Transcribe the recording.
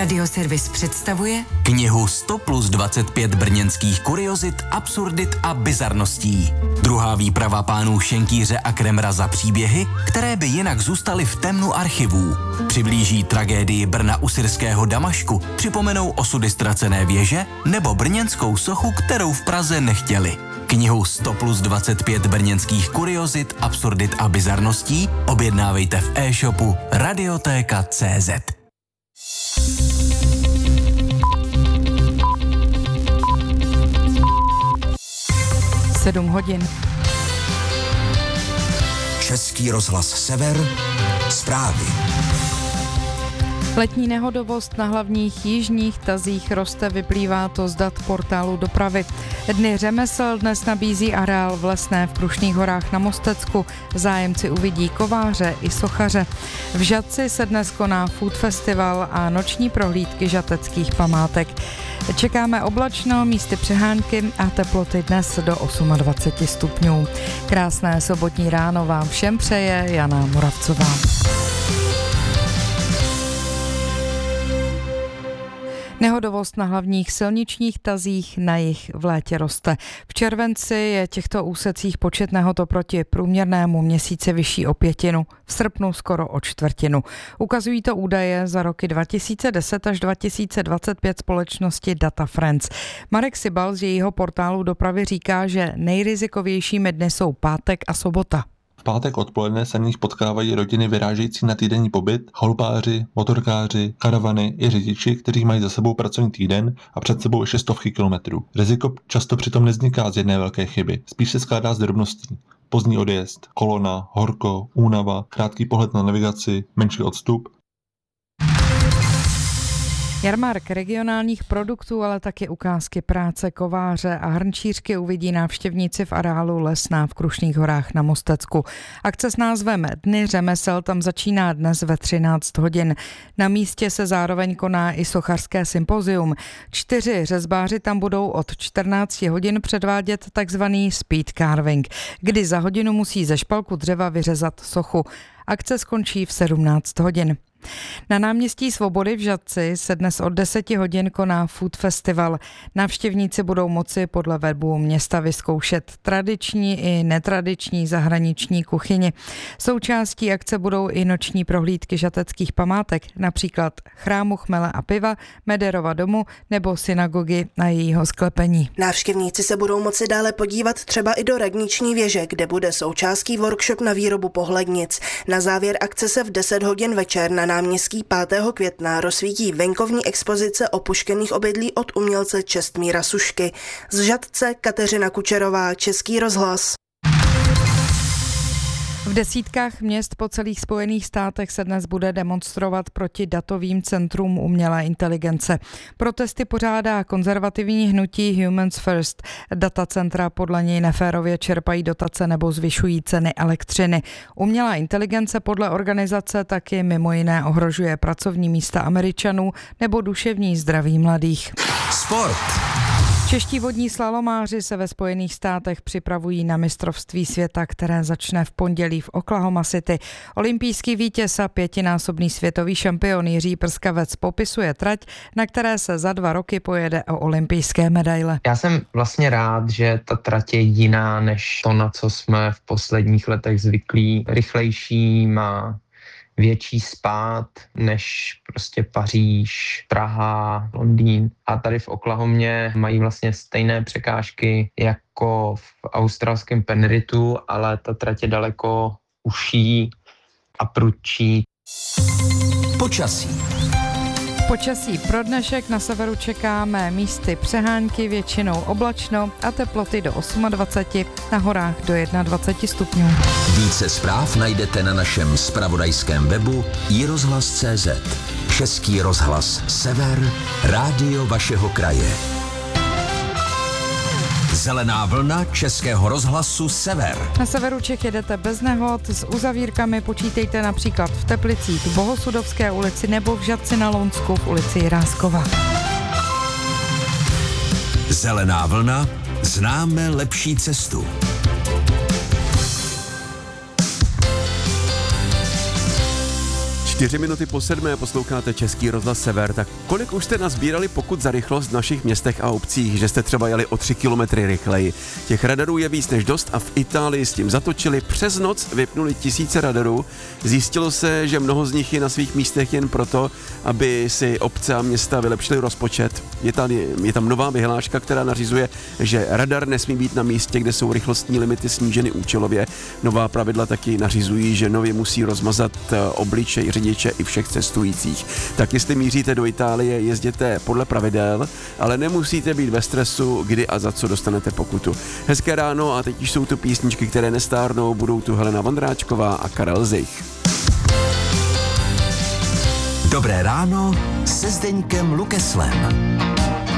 Radioservis představuje knihu 100 plus 25 brněnských kuriozit, absurdit a bizarností. Druhá výprava pánů Šenkýře a Kremra za příběhy, které by jinak zůstaly v temnu archivů. Přiblíží tragédii Brna u syrského Damašku, připomenou osudy ztracené věže nebo brněnskou sochu, kterou v Praze nechtěli. Knihu 100 plus 25 brněnských kuriozit, absurdit a bizarností objednávejte v e-shopu Radiotéka.cz. 7 hodin. Český rozhlas Sever, zprávy. Letní nehodovost na hlavních jižních tazích roste, vyplývá to z dat portálu dopravy. Dny řemesel dnes nabízí areál v Lesné v Krušných horách na Mostecku. Zájemci uvidí kováře i sochaře. V Žatci se dnes koná food festival a noční prohlídky žateckých památek. Čekáme oblačno, místy přehánky a teploty dnes do 28 stupňů. Krásné sobotní ráno vám všem přeje Jana Moravcová. Nehodovost na hlavních silničních tazích na jih v létě roste. V červenci je těchto úsecích počet nehod oproti průměrnému měsíci vyšší o 1/5, v srpnu skoro o 1/4. Ukazují to údaje za roky 2010 až 2025 společnosti Data Friends. Marek Sibal z jejího portálu dopravy říká, že nejrizikovějšími dny jsou pátek a sobota. V pátek odpoledne se na nich potkávají rodiny vyrážející na týdenní pobyt, chalupáři, motorkáři, karavany i řidiči, kteří mají za sebou pracovní týden a před sebou ještě stovky kilometrů. Riziko často přitom nevzniká z jedné velké chyby, spíš se skládá z drobností. Pozdní odjezd, kolona, horko, únava, krátký pohled na navigaci, menší odstup. Jarmark regionálních produktů, ale také ukázky práce kováře a hrnčířky uvidí návštěvníci v areálu Lesná v Krušných horách na Mostecku. Akce s názvem Dny řemesel tam začíná dnes ve 13 hodin. Na místě se zároveň koná i sochařské sympozium. 4 řezbáři tam budou od 14 hodin předvádět takzvaný speed carving, kdy za hodinu musí ze špalku dřeva vyřezat sochu. Akce skončí v 17 hodin. Na náměstí Svobody v Žatci se dnes od 10 hodin koná food festival. Návštěvníci budou moci podle webu města vyzkoušet tradiční i netradiční zahraniční kuchyni. Součástí akce budou i noční prohlídky žateckých památek, například chrámu chmele a piva, Mederova domu nebo synagogy a jejího sklepení. Návštěvníci se budou moci dále podívat třeba i do radniční věže, kde bude součástí workshop na výrobu pohlednic. Na závěr akce se v 10 hodin večer na náměstí 5. května rozsvítí venkovní expozice opuštěných obydlí od umělce Čestmíra Sušky. Z Žatce Kateřina Kučerová, Český rozhlas. V desítkách měst po celých Spojených státech se dnes bude demonstrovat proti datovým centrům umělé inteligence. Protesty pořádá konzervativní hnutí Humans First. Datacentra podle něj neférově čerpají dotace nebo zvyšují ceny elektřiny. Umělá inteligence podle organizace taky mimo jiné ohrožuje pracovní místa Američanů nebo duševní zdraví mladých. Sport. Čeští vodní slalomáři se ve Spojených státech připravují na mistrovství světa, které začne v pondělí v Oklahoma City. Olympijský vítěz a 5násobný světový šampion Jiří Prskavec popisuje trať, na které se za 2 roky pojede o olympijské medaile. Já jsem vlastně rád, že ta trať je jiná než to, na co jsme v posledních letech zvyklí. Rychlejší, má větší spád než prostě Paříž, Praha, Londýn. A tady v Oklahomě mají vlastně stejné překážky jako v australském Penrithu, ale ta trať je daleko užší a prudčí. Počasí pro dnešek na severu čekáme místy přehánky, většinou oblačno a teploty do 28, na horách do 21 stupňů. Více zpráv najdete na našem zpravodajském webu iRozhlas.cz. Český rozhlas Sever, rádio vašeho kraje. Zelená vlna Českého rozhlasu Sever. Na severu Čech jedete bez nehod, s uzavírkami počítejte například v Teplicích v Bohosudovské ulici nebo v Žatci na Lounsku v ulici Jiráskova. Zelená vlna, známe lepší cestu. 4:07 posloucháte Český rozhlas Sever. Tak kolik už jste nazbírali pokut za rychlost v našich městech a obcích, že jste třeba jeli o 3 kilometry rychleji? Těch radarů je víc než dost a v Itálii s tím zatočili. Přes noc vypnuli tisíce radarů. Zjistilo se, že mnoho z nich je na svých místech jen proto, aby si obce a města vylepšili rozpočet. Je tam nová vyhláška, která nařizuje, že radar nesmí být na místě, kde jsou rychlostní limity sníženy účelově. Nová pravidla taky nařizují, že nově musí rozmazat obličej řidiče i všech cestujících. Tak jestli míříte do Itálie, jezděte podle pravidel, ale nemusíte být ve stresu, kdy a za co dostanete pokutu. Hezké ráno a teď už jsou tu písničky, které nestárnou, budou tu Helena Vondráčková a Karel Zich. Dobré ráno se Zdeňkem Lukeslem.